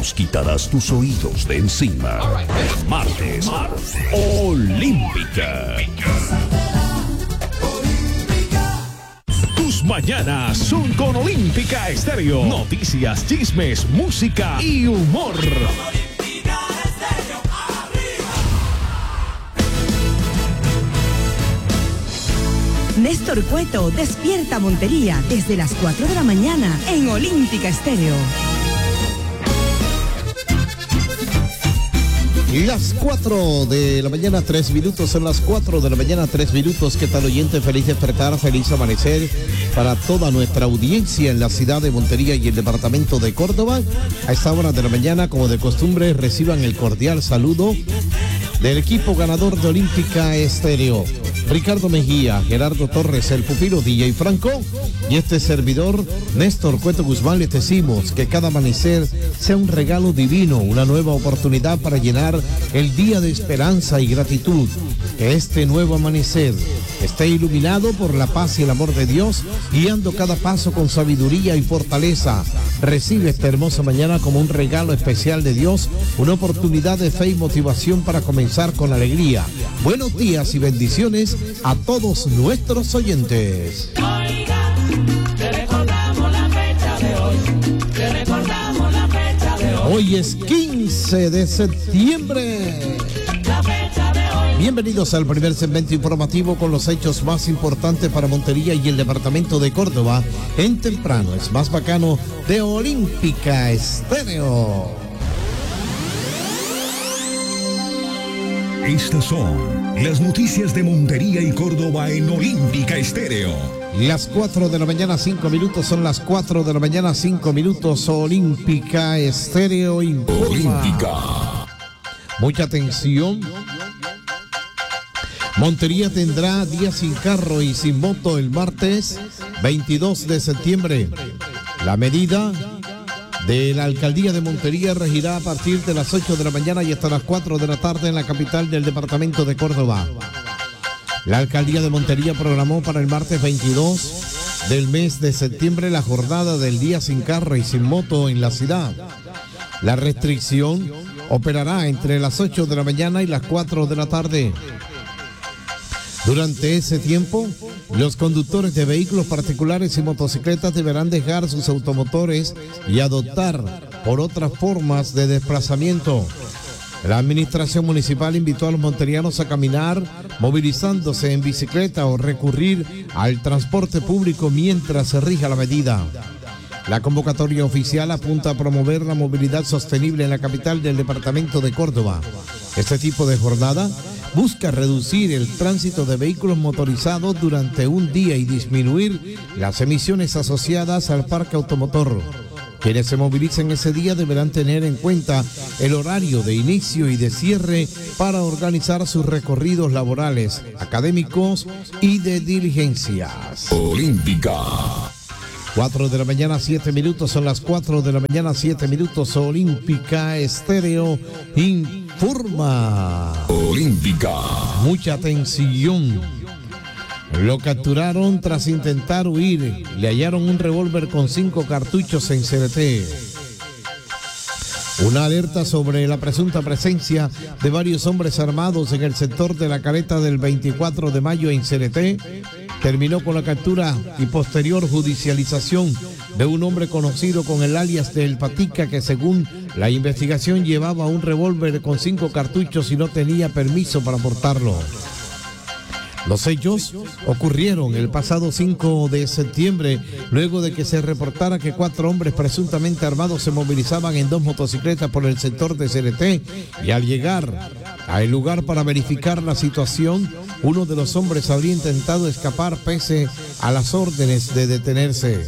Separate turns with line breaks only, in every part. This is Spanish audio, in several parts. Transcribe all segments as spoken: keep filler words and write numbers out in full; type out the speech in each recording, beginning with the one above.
nos quitarás tus oídos de encima. Martes, Olímpica. Tus mañanas son con Olímpica Estéreo. Noticias, chismes, música y humor.
Néstor Cueto despierta Montería desde las cuatro de la mañana en Olímpica Estéreo.
Las cuatro de la mañana, tres minutos, son las cuatro de la mañana, tres minutos. ¿Qué tal, oyente? Feliz despertar, feliz amanecer para toda nuestra audiencia en la ciudad de Montería y el departamento de Córdoba. A esta hora de la mañana, como de costumbre, reciban el cordial saludo del equipo ganador de Olímpica Estéreo. Ricardo Mejía, Gerardo Torres, el pupilo D J Franco y este servidor, Néstor Cueto Guzmán. Les decimos que cada amanecer sea un regalo divino, una nueva oportunidad para llenar el día de esperanza y gratitud. Que este nuevo amanecer esté iluminado por la paz y el amor de Dios, guiando cada paso con sabiduría y fortaleza. Recibe esta hermosa mañana como un regalo especial de Dios, una oportunidad de fe y motivación para comenzar con alegría. Buenos días y bendiciones a todos nuestros oyentes.
Oiga, te recordamos la fecha de hoy, te recordamos la fecha de hoy.
Hoy es quince de septiembre.
La fecha de hoy.
Bienvenidos al primer segmento informativo con los hechos más importantes para Montería y el departamento de Córdoba en temprano. Es más bacano de Olímpica Estéreo.
Estas son las noticias de Montería y Córdoba en Olímpica Estéreo.
Las cuatro de la mañana, cinco minutos, son las cuatro de la mañana, cinco minutos. Olímpica Estéreo informa.
Olímpica.
Mucha atención. Montería tendrá día sin carro y sin moto el martes veintidós de septiembre. La medida de la alcaldía de Montería regirá a partir de las ocho de la mañana y hasta las cuatro de la tarde en la capital del departamento de Córdoba. La alcaldía de Montería programó para el martes veintidós del mes de septiembre la jornada del día sin carro y sin moto en la ciudad. La restricción operará entre las ocho de la mañana y las cuatro de la tarde. Durante ese tiempo, los conductores de vehículos particulares y motocicletas deberán dejar sus automotores y adoptar por otras formas de desplazamiento. La administración municipal invitó a los monterianos a caminar, movilizándose en bicicleta o recurrir al transporte público mientras se rija la medida. La convocatoria oficial apunta a promover la movilidad sostenible en la capital del departamento de Córdoba. Este tipo de jornada busca reducir el tránsito de vehículos motorizados durante un día y disminuir las emisiones asociadas al parque automotor. Quienes se movilicen ese día deberán tener en cuenta el horario de inicio y de cierre para organizar sus recorridos laborales, académicos y de diligencias.
Olímpica.
Cuatro de la mañana, siete minutos, son las cuatro de la mañana, siete minutos. Olímpica Estéreo informa.
Olímpica.
Mucha atención. Lo capturaron tras intentar huir. Le hallaron un revólver con cinco cartuchos en Cereté. Una alerta sobre la presunta presencia de varios hombres armados en el sector de la Caleta del veinticuatro de mayo en Cereté terminó con la captura y posterior judicialización de un hombre conocido con el alias de El Patica, que según la investigación llevaba un revólver con cinco cartuchos y no tenía permiso para portarlo. Los hechos ocurrieron el pasado cinco de septiembre, luego de que se reportara que cuatro hombres presuntamente armados se movilizaban en dos motocicletas por el sector de Cereté, y al llegar al lugar para verificar la situación, uno de los hombres habría intentado escapar pese a las órdenes de detenerse.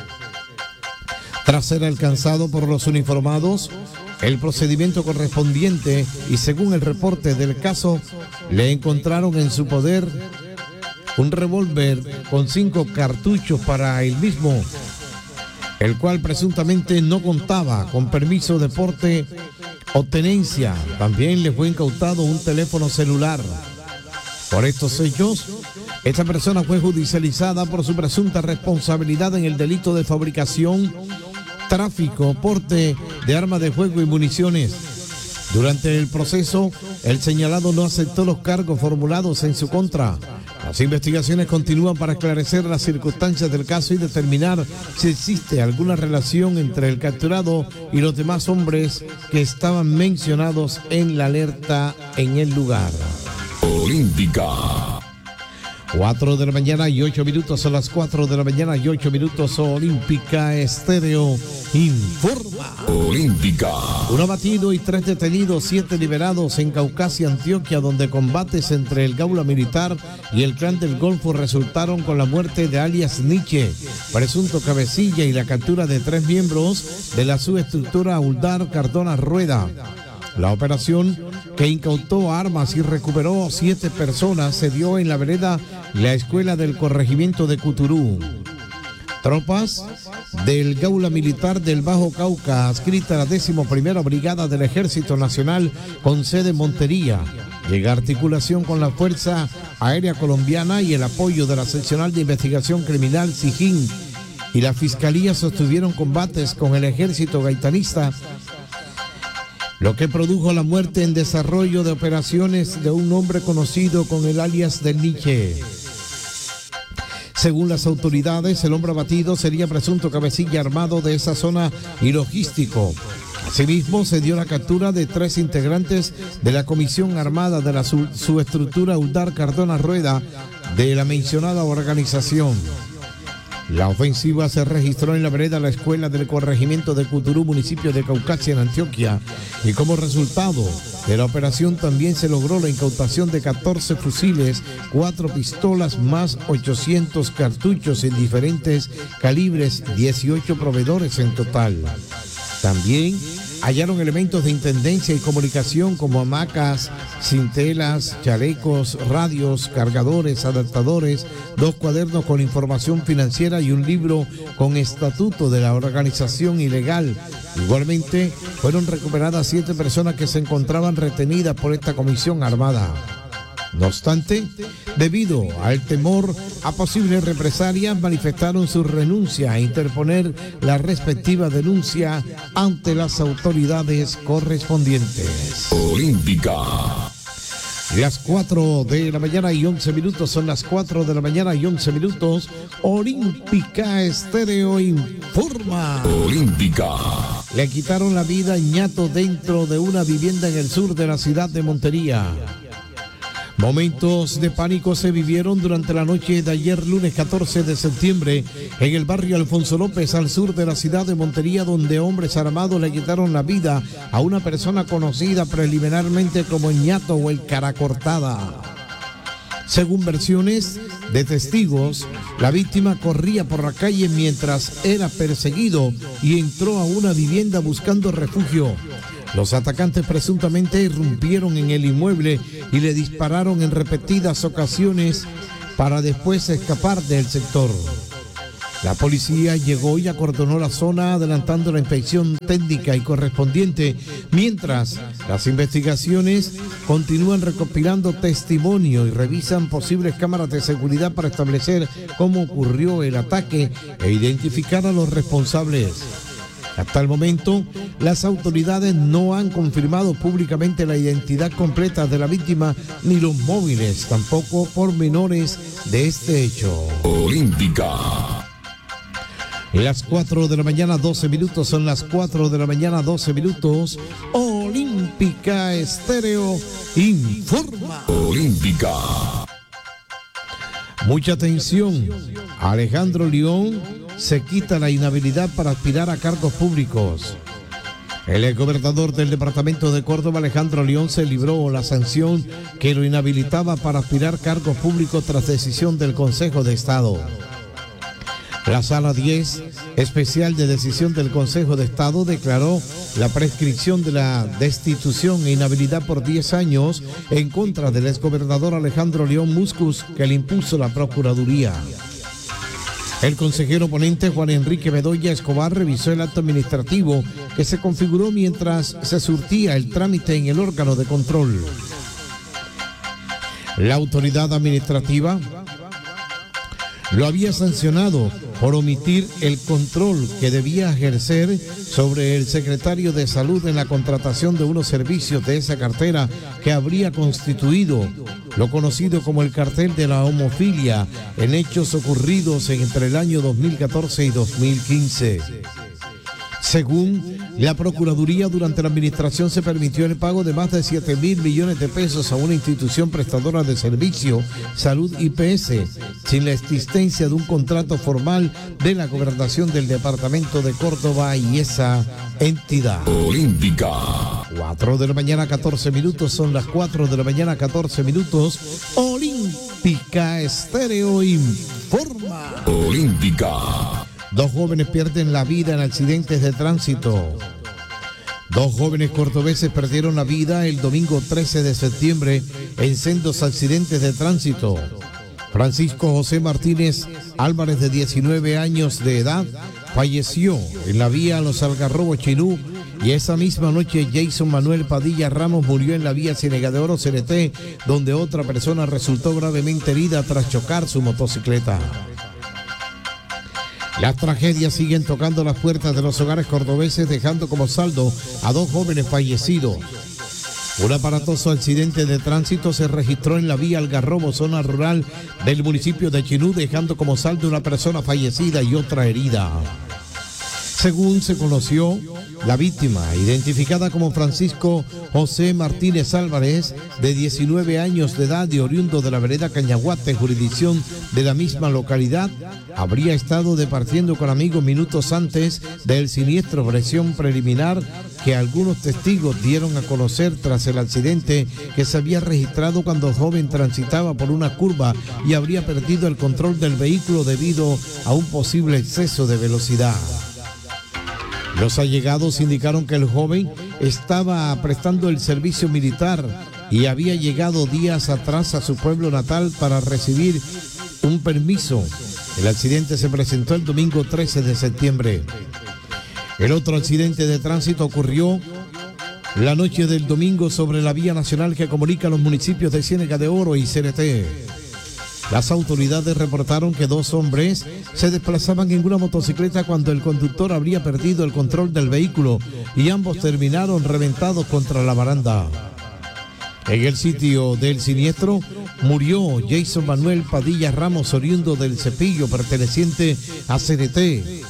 Tras ser alcanzado por los uniformados, el procedimiento correspondiente y según el reporte del caso, le encontraron en su poder un revólver con cinco cartuchos para el mismo, el cual presuntamente no contaba con permiso de porte o tenencia. También le fue incautado un teléfono celular. Por estos hechos, esta persona fue judicializada por su presunta responsabilidad en el delito de fabricación, tráfico, porte de armas de fuego y municiones. Durante el proceso, el señalado no aceptó los cargos formulados en su contra. Las investigaciones continúan para esclarecer las circunstancias del caso y determinar si existe alguna relación entre el capturado y los demás hombres que estaban mencionados en la alerta en el lugar.
Olímpica.
cuatro de la mañana y ocho minutos, a las cuatro de la mañana y ocho minutos, Olímpica Estéreo informa.
Olímpica.
Un abatido y tres detenidos, siete liberados en Caucasia, Antioquia, donde combates entre el Gaula Militar y el Clan del Golfo resultaron con la muerte de alias Nietzsche, presunto cabecilla, y la captura de tres miembros de la subestructura Uldar Cardona Rueda. La operación, que incautó armas y recuperó siete personas, se dio en la vereda La Escuela del Corregimiento de Cuturú. Tropas del Gaula Militar del Bajo Cauca, adscrita a la décima primera Brigada del Ejército Nacional con sede en Montería, llega a articulación con la Fuerza Aérea Colombiana y el apoyo de la Seccional de Investigación Criminal SIGIN y la Fiscalía sostuvieron combates con el ejército gaitanista, lo que produjo la muerte en desarrollo de operaciones de un hombre conocido con el alias de Nietzsche. Según las autoridades, el hombre abatido sería presunto cabecilla armado de esa zona y logístico. Asimismo, se dio la captura de tres integrantes de la Comisión Armada de la subestructura Uldar Cardona Rueda de la mencionada organización. La ofensiva se registró en la vereda La Escuela del Corregimiento de Cuturú, municipio de Caucasia, en Antioquia, y como resultado de la operación también se logró la incautación de catorce fusiles, cuatro pistolas más ochocientos cartuchos en diferentes calibres, dieciocho proveedores en total. También hallaron elementos de intendencia y comunicación como hamacas, cintelas, chalecos, radios, cargadores, adaptadores, dos cuadernos con información financiera y un libro con estatuto de la organización ilegal. Igualmente, fueron recuperadas siete personas que se encontraban retenidas por esta comisión armada. No obstante, debido al temor a posibles represalias, manifestaron su renuncia a interponer la respectiva denuncia ante las autoridades correspondientes.
Olímpica.
Las cuatro de la mañana y once minutos, son las cuatro de la mañana y once minutos. Olímpica Estéreo informa.
Olímpica.
Le quitaron la vida a ñato dentro de una vivienda en el sur de la ciudad de Montería. Momentos de pánico se vivieron durante la noche de ayer, lunes catorce de septiembre, en el barrio Alfonso López, al sur de la ciudad de Montería, donde hombres armados le quitaron la vida a una persona conocida preliminarmente como ñato o el cara cortada. Según versiones de testigos, la víctima corría por la calle mientras era perseguido y entró a una vivienda buscando refugio. Los atacantes presuntamente irrumpieron en el inmueble y le dispararon en repetidas ocasiones para después escapar del sector. La policía llegó y acordonó la zona, adelantando la inspección técnica y correspondiente, mientras las investigaciones continúan recopilando testimonio y revisan posibles cámaras de seguridad para establecer cómo ocurrió el ataque e identificar a los responsables. Hasta el momento, las autoridades no han confirmado públicamente la identidad completa de la víctima ni los móviles, tampoco pormenores de este hecho.
Olímpica.
Las cuatro de la mañana, doce minutos, son las cuatro de la mañana, doce minutos. Olímpica Estéreo informa.
Olímpica.
Mucha atención. Alejandro León se quita la inhabilidad para aspirar a cargos públicos. El exgobernador del departamento de Córdoba, Alejandro León, se libró la sanción que lo inhabilitaba para aspirar cargos públicos tras decisión del Consejo de Estado. La Sala diez, especial de decisión del Consejo de Estado, declaró la prescripción de la destitución e inhabilidad por diez años en contra del exgobernador Alejandro León Muscus, que le impuso la Procuraduría. El consejero ponente Juan Enrique Bedoya Escobar revisó el acto administrativo que se configuró mientras se surtía el trámite en el órgano de control. La autoridad administrativa lo había sancionado por omitir el control que debía ejercer sobre el secretario de Salud en la contratación de unos servicios de esa cartera que habría constituido lo conocido como el cartel de la homofilia en hechos ocurridos entre el año dos mil catorce y dos mil quince. Según la Procuraduría, durante la administración se permitió el pago de más de siete mil millones de pesos a una institución prestadora de servicio, Salud I P S, sin la existencia de un contrato formal de la gobernación del departamento de Córdoba y esa entidad.
Olímpica.
cuatro de la mañana, catorce minutos, son las cuatro de la mañana, catorce minutos. Olímpica Estéreo informa.
Olímpica.
Dos jóvenes pierden la vida en accidentes de tránsito. Dos jóvenes cordobeses perdieron la vida el domingo trece de septiembre en sendos accidentes de tránsito. Francisco José Martínez Álvarez, de diecinueve años de edad, falleció en la vía Los Algarrobos Chinú, y esa misma noche Jason Manuel Padilla Ramos murió en la vía Ciénega de Oro C N T, donde otra persona resultó gravemente herida tras chocar su motocicleta. Las tragedias siguen tocando las puertas de los hogares cordobeses, dejando como saldo a dos jóvenes fallecidos. Un aparatoso accidente de tránsito se registró en la vía Algarrobo, zona rural del municipio de Chinú, dejando como saldo una persona fallecida y otra herida. Según se conoció, la víctima, identificada como Francisco José Martínez Álvarez, de diecinueve años de edad y oriundo de la vereda Cañaguate, jurisdicción de la misma localidad, habría estado departiendo con amigos minutos antes del siniestro, versión preliminar que algunos testigos dieron a conocer tras el accidente que se había registrado cuando el joven transitaba por una curva y habría perdido el control del vehículo debido a un posible exceso de velocidad. Los allegados indicaron que el joven estaba prestando el servicio militar y había llegado días atrás a su pueblo natal para recibir un permiso. El accidente se presentó el domingo trece de septiembre. El otro accidente de tránsito ocurrió la noche del domingo sobre la vía nacional que comunica los municipios de Ciénega de Oro y C N T. Las autoridades reportaron que dos hombres se desplazaban en una motocicleta cuando el conductor habría perdido el control del vehículo y ambos terminaron reventados contra la baranda. En el sitio del siniestro murió Jason Manuel Padilla Ramos, oriundo del Cepillo, perteneciente a C N T.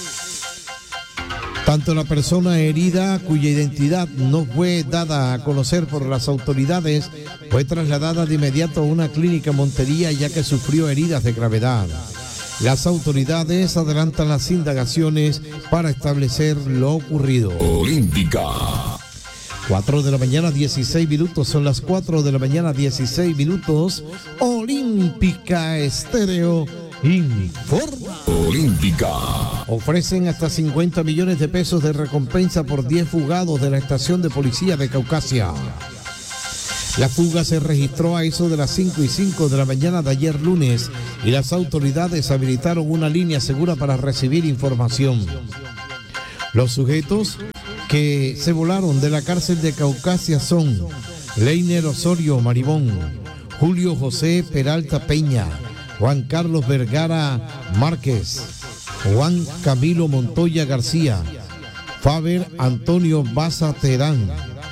Tanto la persona herida, cuya identidad no fue dada a conocer por las autoridades, fue trasladada de inmediato a una clínica en Montería, ya que sufrió heridas de gravedad. Las autoridades adelantan las indagaciones para establecer lo ocurrido.
Olímpica.
cuatro de la mañana, dieciséis minutos, son las cuatro de la mañana, dieciséis minutos. Olímpica Estéreo informa.
Olímpica.
Ofrecen hasta cincuenta millones de pesos de recompensa por diez fugados de la estación de policía de Caucasia. La fuga se registró a eso de las cinco y cinco de la mañana de ayer lunes y las autoridades habilitaron una línea segura para recibir información. Los sujetos que se volaron de la cárcel de Caucasia son Leiner Osorio Maribón, Julio José Peralta Peña, Juan Carlos Vergara Márquez, Juan Camilo Montoya García, Faber Antonio Baza Terán,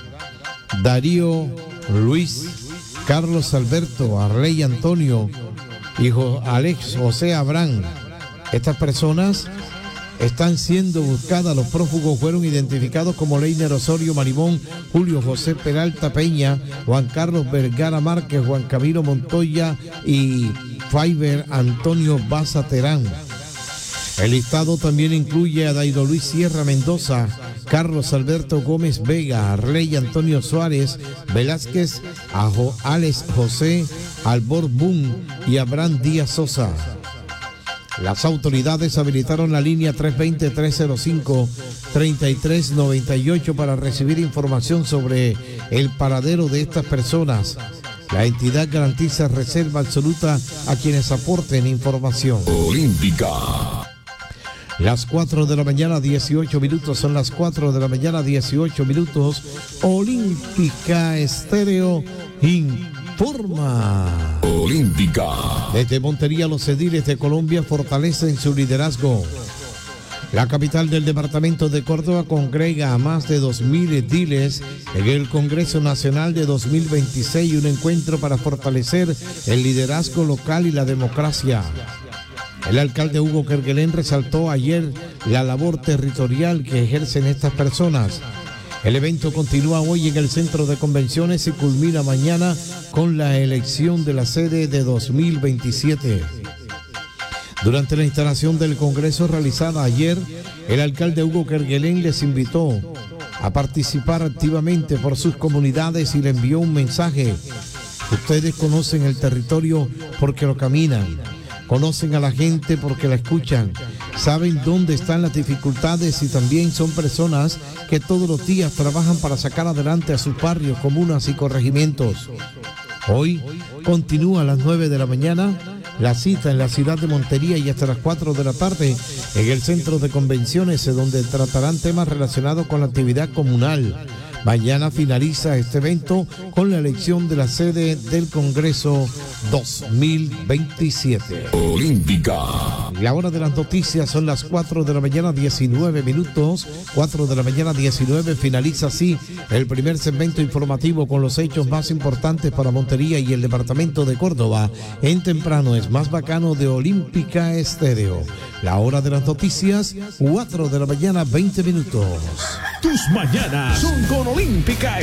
Darío Luis, Carlos Alberto Arley Antonio y Alex José Abrán. Estas personas están siendo buscadas. Los prófugos fueron identificados como Leiner Osorio Maribón, Julio José Peralta Peña, Juan Carlos Vergara Márquez, Juan Camilo Montoya y Faber Antonio Baza Terán. El listado también incluye a Daido Luis Sierra Mendoza, Carlos Alberto Gómez Vega, Arley Antonio Suárez Velázquez, a jo Alex José Albor Boom y Abraham Díaz Sosa. Las autoridades habilitaron la línea tres veinte, tres cero cinco, treinta y tres noventa y ocho para recibir información sobre el paradero de estas personas. La entidad garantiza reserva absoluta a quienes aporten información.
Olímpica.
Las cuatro de la mañana, dieciocho minutos, son las cuatro de la mañana, dieciocho minutos. Olímpica Estéreo informa. informa.
Olímpica.
Desde Montería, los ediles de Colombia fortalecen su liderazgo. La capital del departamento de Córdoba congrega a más de dos mil ediles en el Congreso Nacional de dos mil veintiséis, un encuentro para fortalecer el liderazgo local y la democracia. El alcalde Hugo Kerguelen resaltó ayer la labor territorial que ejercen estas personas. El evento continúa hoy en el Centro de Convenciones y culmina mañana con la elección de la sede de dos mil veintisiete. Durante la instalación del Congreso realizada ayer, el alcalde Hugo Kerguelen les invitó a participar activamente por sus comunidades y le envió un mensaje. Ustedes conocen el territorio porque lo caminan, conocen a la gente porque la escuchan, saben dónde están las dificultades y también son personas que todos los días trabajan para sacar adelante a sus barrios, comunas y corregimientos. Hoy continúa a las nueve de la mañana la cita en la ciudad de Montería y hasta las cuatro de la tarde en el Centro de Convenciones, donde tratarán temas relacionados con la actividad comunal. Mañana finaliza este evento con la elección de la sede del Congreso dos mil veintisiete.
Olímpica.
La hora de las noticias son las cuatro de la mañana, diecinueve minutos. cuatro de la mañana, diecinueve. Finaliza así el primer segmento informativo con los hechos más importantes para Montería y el departamento de Córdoba. En temprano es más bacano de Olímpica Estéreo. La hora de las noticias, cuatro de la mañana, veinte minutos.
Tus mañanas son con Olímpica